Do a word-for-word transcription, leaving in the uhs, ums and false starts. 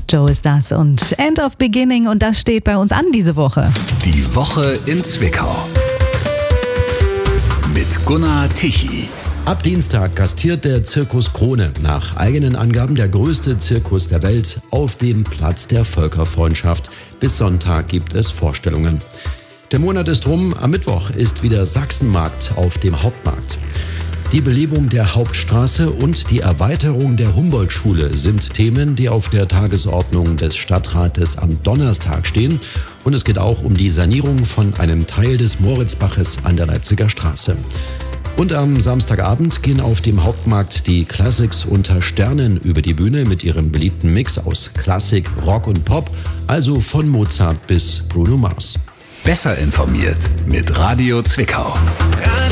Joe ist das und End of Beginning und das steht bei uns an diese Woche. Die Woche in Zwickau. Mit Gunnar Tichy. Ab Dienstag gastiert der Zirkus Krone, nach eigenen Angaben der größte Zirkus der Welt, auf dem Platz der Völkerfreundschaft. Bis Sonntag gibt es Vorstellungen. Der Monat ist rum, am Mittwoch ist wieder Sachsenmarkt auf dem Hauptmarkt. Die Belebung der Hauptstraße und die Erweiterung der Humboldt-Schule sind Themen, die auf der Tagesordnung des Stadtrates am Donnerstag stehen. Und es geht auch um die Sanierung von einem Teil des Moritzbaches an der Leipziger Straße. Und am Samstagabend gehen auf dem Hauptmarkt die Classics unter Sternen über die Bühne mit ihrem beliebten Mix aus Klassik, Rock und Pop, also von Mozart bis Bruno Mars. Besser informiert mit Radio Zwickau.